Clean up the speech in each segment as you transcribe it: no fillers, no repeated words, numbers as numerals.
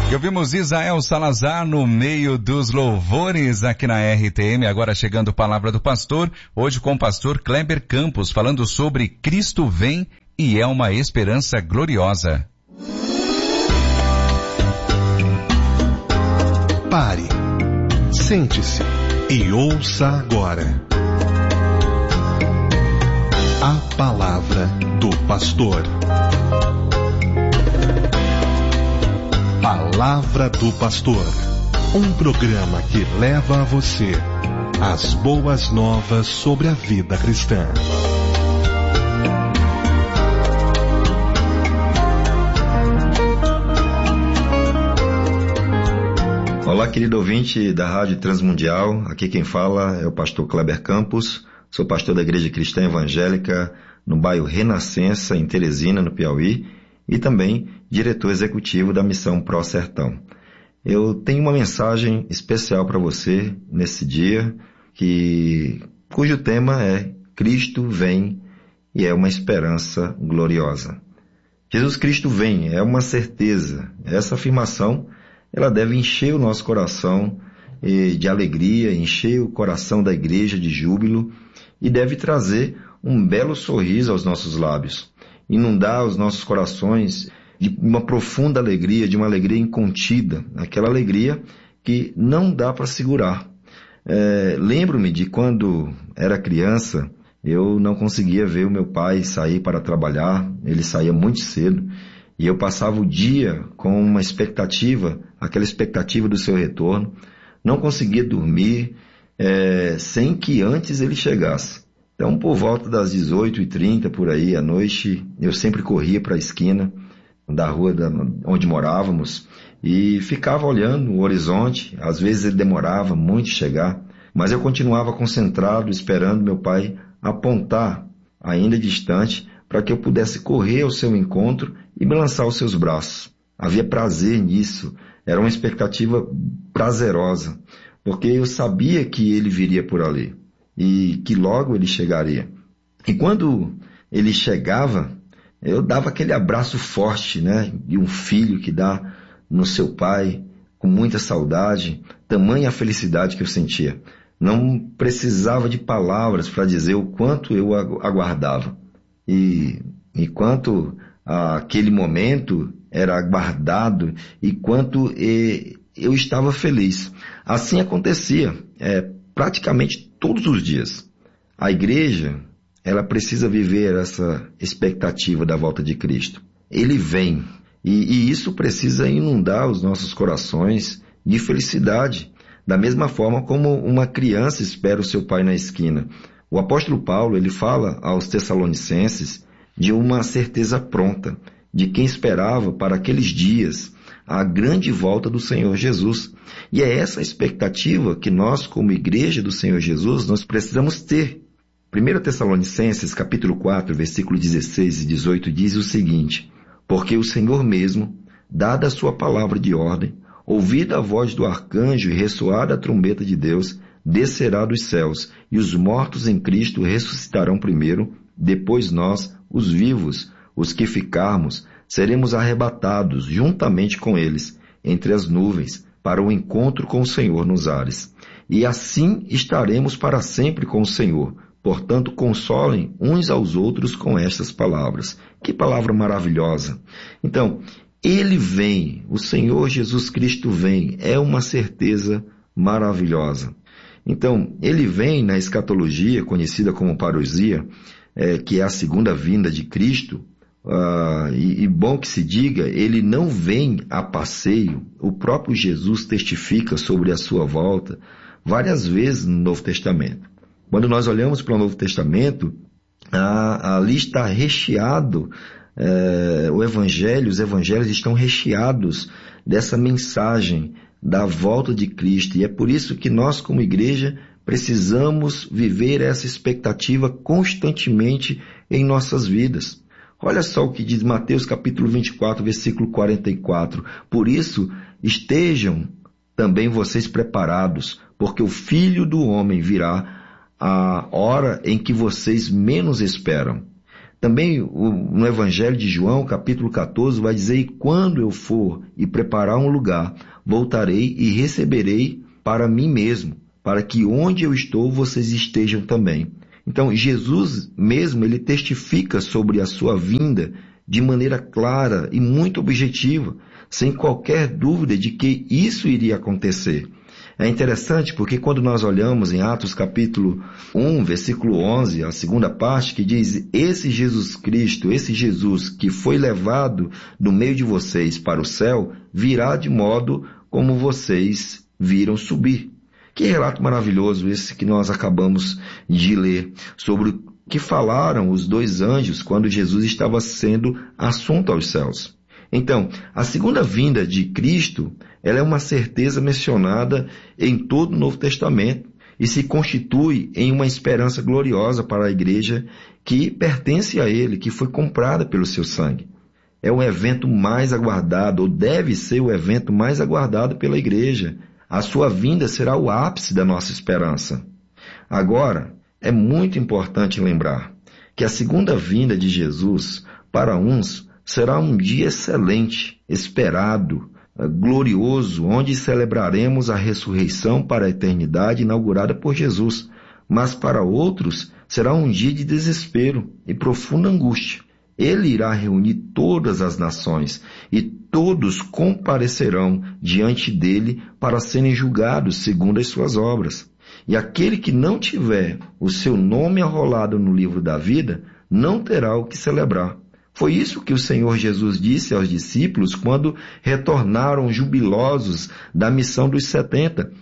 E ouvimos Isael Salazar no meio dos louvores aqui na RTM, agora chegando Palavra do Pastor, hoje com o pastor Kleber Campos, falando sobre Cristo vem e é uma esperança gloriosa. Pare, sente-se e ouça agora a Palavra do Pastor. Palavra do Pastor, um programa que leva a você as boas novas sobre a vida cristã. Olá, querido ouvinte da Rádio Transmundial, aqui quem fala é o pastor Kleber Campos, sou pastor da Igreja Cristã Evangélica no bairro Renascença, em Teresina, no Piauí, e também diretor executivo da Missão Pro Sertão. Eu tenho uma mensagem especial para você nesse dia, cujo tema é Cristo vem e é uma esperança gloriosa. Jesus Cristo vem, é uma certeza. Essa afirmação ela deve encher o nosso coração de alegria, encher o coração da igreja de júbilo e deve trazer um belo sorriso aos nossos lábios, inundar os nossos corações de uma profunda alegria, de uma alegria incontida, aquela alegria que não dá para segurar. Lembro-me de quando era criança, eu não conseguia ver o meu pai sair para trabalhar, ele saía muito cedo, e eu passava o dia com uma expectativa, aquela expectativa do seu retorno, não conseguia dormir sem que antes ele chegasse. Então, por volta das 18h30, por aí, à noite, eu sempre corria para a esquina da rua onde morávamos e ficava olhando o horizonte. Às vezes ele demorava muito a chegar, mas eu continuava concentrado, esperando meu pai apontar, ainda distante, para que eu pudesse correr ao seu encontro e me lançar aos seus braços. Havia prazer nisso, era uma expectativa prazerosa, porque eu sabia que ele viria por ali e que logo ele chegaria. E quando ele chegava, eu dava aquele abraço forte, de um filho que dá no seu pai, com muita saudade, tamanha a felicidade que eu sentia. Não precisava de palavras para dizer o quanto eu aguardava. E quanto aquele momento era aguardado e quanto eu estava feliz. Assim acontecia praticamente todos os dias. A igreja, ela precisa viver essa expectativa da volta de Cristo. Ele vem e isso precisa inundar os nossos corações de felicidade, da mesma forma como uma criança espera o seu pai na esquina. O apóstolo Paulo, ele fala aos Tessalonicenses de uma certeza pronta, de quem esperava para aqueles dias a grande volta do Senhor Jesus. E é essa expectativa que nós, como igreja do Senhor Jesus, nós precisamos ter. 1 Tessalonicenses, capítulo 4, versículo 16 e 18, diz o seguinte: porque o Senhor mesmo, dada a sua palavra de ordem, ouvida a voz do arcanjo e ressoada a trombeta de Deus, descerá dos céus, e os mortos em Cristo ressuscitarão primeiro, depois nós, os vivos, os que ficarmos, seremos arrebatados juntamente com eles, entre as nuvens, para o encontro com o Senhor nos ares. E assim estaremos para sempre com o Senhor. Portanto, consolem uns aos outros com estas palavras. Que palavra maravilhosa! Então, Ele vem, o Senhor Jesus Cristo vem, é uma certeza maravilhosa. Então, ele vem na escatologia, conhecida como parousia, que é a segunda vinda de Cristo, e bom que se diga, ele não vem a passeio. O próprio Jesus testifica sobre a sua volta várias vezes no Novo Testamento. Quando nós olhamos para o Novo Testamento, ali está recheado, os evangelhos estão recheados dessa mensagem da volta de Cristo, e é por isso que nós, como igreja, precisamos viver essa expectativa constantemente em nossas vidas. Olha só o que diz Mateus capítulo 24, versículo 44. Por isso, estejam também vocês preparados, porque o Filho do Homem virá a hora em que vocês menos esperam. Também no Evangelho de João, capítulo 14, vai dizer: e quando eu for e preparar um lugar, voltarei e receberei para mim mesmo, para que onde eu estou vocês estejam também. Então, Jesus mesmo, ele testifica sobre a sua vinda de maneira clara e muito objetiva, sem qualquer dúvida de que isso iria acontecer. É interessante porque quando nós olhamos em Atos capítulo 1, versículo 11, a segunda parte, que diz: esse Jesus Cristo, esse Jesus que foi levado do meio de vocês para o céu, virá de modo como vocês viram subir. Que relato maravilhoso esse que nós acabamos de ler, sobre o que falaram os dois anjos quando Jesus estava sendo assunto aos céus. Então, a segunda vinda de Cristo, ela é uma certeza mencionada em todo o Novo Testamento e se constitui em uma esperança gloriosa para a igreja que pertence a Ele, que foi comprada pelo seu sangue. É o evento mais aguardado, ou deve ser o evento mais aguardado pela igreja. A sua vinda será o ápice da nossa esperança. Agora, é muito importante lembrar que a segunda vinda de Jesus, para uns, será um dia excelente, esperado, glorioso, onde celebraremos a ressurreição para a eternidade inaugurada por Jesus. Mas para outros, será um dia de desespero e profunda angústia. Ele irá reunir todas as nações e todos comparecerão diante dele para serem julgados segundo as suas obras. E aquele que não tiver o seu nome arrolado no livro da vida, não terá o que celebrar. Foi isso que o Senhor Jesus disse aos discípulos quando retornaram jubilosos da missão dos 70.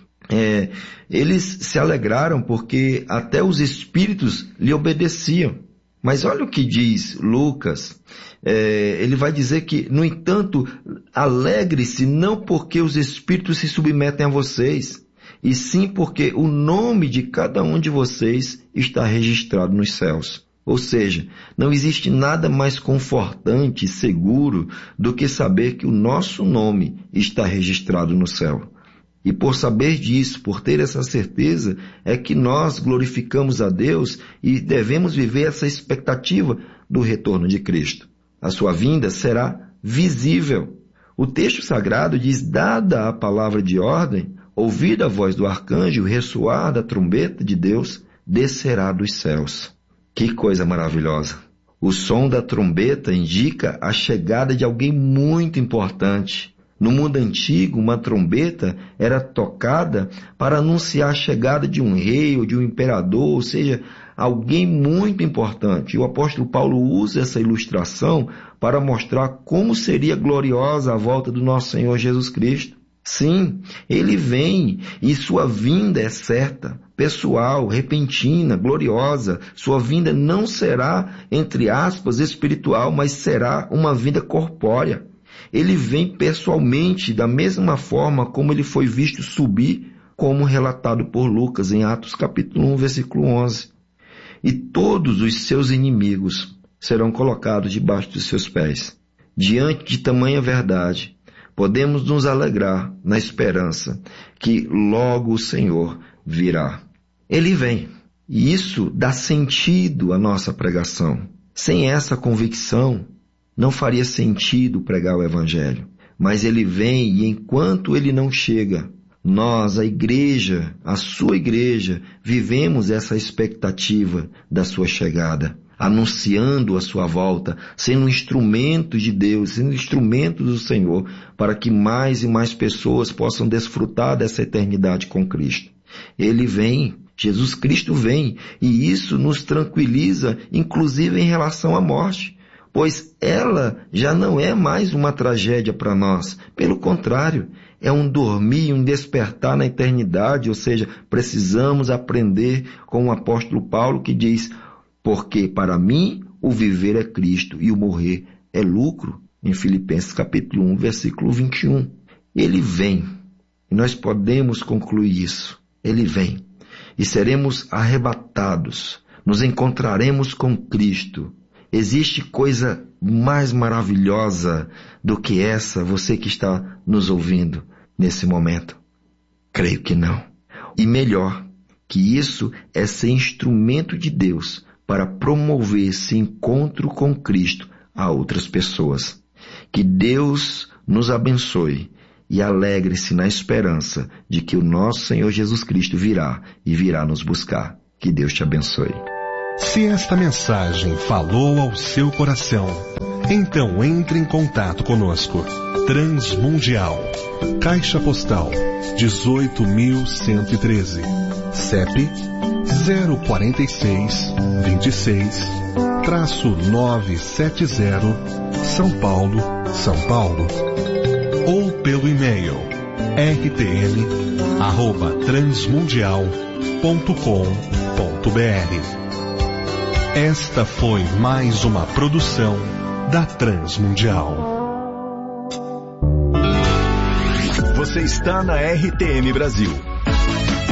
Eles se alegraram porque até os espíritos lhe obedeciam. Mas olha o que diz Lucas. Ele vai dizer que, no entanto, alegre-se não porque os espíritos se submetem a vocês, e sim porque o nome de cada um de vocês está registrado nos céus. Ou seja, não existe nada mais confortante e seguro do que saber que o nosso nome está registrado no céu. E por saber disso, por ter essa certeza, é que nós glorificamos a Deus e devemos viver essa expectativa do retorno de Cristo. A sua vinda será visível. O texto sagrado diz: dada a palavra de ordem, ouvida a voz do arcanjo, ressoar da trombeta de Deus, descerá dos céus. Que coisa maravilhosa! O som da trombeta indica a chegada de alguém muito importante. No mundo antigo, uma trombeta era tocada para anunciar a chegada de um rei ou de um imperador, ou seja, alguém muito importante. E o apóstolo Paulo usa essa ilustração para mostrar como seria gloriosa a volta do nosso Senhor Jesus Cristo. Sim, ele vem e sua vinda é certa, pessoal, repentina, gloriosa. Sua vinda não será, entre aspas, espiritual, mas será uma vinda corpórea. Ele vem pessoalmente, da mesma forma como ele foi visto subir, como relatado por Lucas em Atos capítulo 1, versículo 11. E todos os seus inimigos serão colocados debaixo dos seus pés. Diante de tamanha verdade, podemos nos alegrar na esperança que logo o Senhor virá. Ele vem, e isso dá sentido à nossa pregação. Sem essa convicção, não faria sentido pregar o Evangelho. Mas ele vem, e enquanto ele não chega, nós, a igreja, a sua igreja, vivemos essa expectativa da sua chegada, anunciando a sua volta, sendo instrumentos de Deus, sendo instrumentos do Senhor, para que mais e mais pessoas possam desfrutar dessa eternidade com Cristo. Ele vem, Jesus Cristo vem, e isso nos tranquiliza, inclusive em relação à morte, pois ela já não é mais uma tragédia para nós. Pelo contrário, é um dormir, um despertar na eternidade, ou seja, precisamos aprender com o apóstolo Paulo que diz: porque para mim o viver é Cristo e o morrer é lucro, em Filipenses capítulo 1, versículo 21. Ele vem, e nós podemos concluir isso. Ele vem, e seremos arrebatados, nos encontraremos com Cristo. Existe coisa mais maravilhosa do que essa, você que está nos ouvindo nesse momento? Creio que não. E melhor que isso é ser instrumento de Deus para promover esse encontro com Cristo a outras pessoas. Que Deus nos abençoe e alegre-se na esperança de que o nosso Senhor Jesus Cristo virá e virá nos buscar. Que Deus te abençoe. Se esta mensagem falou ao seu coração, então entre em contato conosco. Transmundial, Caixa Postal 18.113, CEP 046 26-970, São Paulo, São Paulo. Ou pelo e-mail rtm@transmundial.com.br. Esta foi mais uma produção da Transmundial. Você está na RTM Brasil.